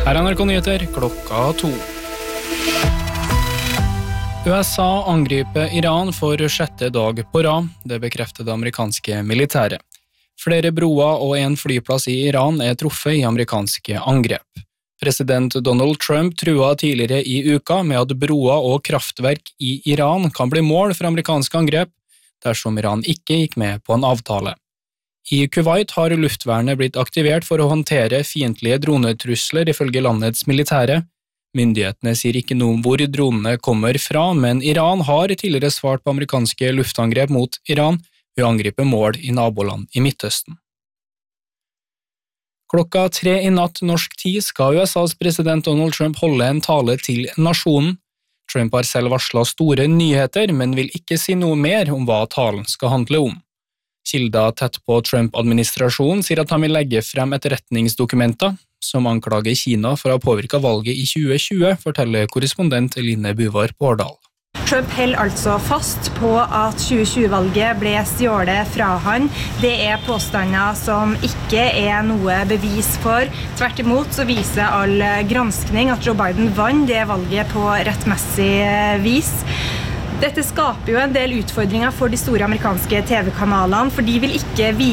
Her er NRK Nyheter klokka 2. USA angriper Iran for 6. dag på rad, det bekrefter det amerikanske militæret. Flere broer og en flyplass i Iran er truffet i amerikanske angrep. President Donald Trump trua tidligere i uka med at broer og kraftverk i Iran kan bli mål for amerikanske angrep, dersom Iran ikke gikk med på en avtale. I Kuwait har luftvernet blitt aktivert for å håndtere fiendtlige dronetrusler ifølge landets militære. Myndighetene sier ikke noe om hvor dronene kommer fra, men Iran har tidligere svart på amerikanske luftangrep mot Iran ved å angripe mål i naboland i Midtøsten. Klokka 3 i natt norsk tid skal USAs president Donald Trump holde en tale til nasjonen. Trump har selv varslet store nyheter, men vil ikke si noe mer om hva talen skal handle om. Kilder tett på Trump-administrasjonen sier at han vil legge frem etterretningsdokumenter som anklager Kina for å ha påvirket valget i 2020, forteller korrespondent Line Buvar på Årdal. Trump holder altså fast på at 2020-valget ble stjålet fra han. Det er påstander som ikke er noe bevis for. Tvert imot så viser all granskning at Joe Biden vant det valget på rettmessig vis. Dette skaper jo en del utfordringer for de store amerikanske TV-kanalene, for de vil ikke vise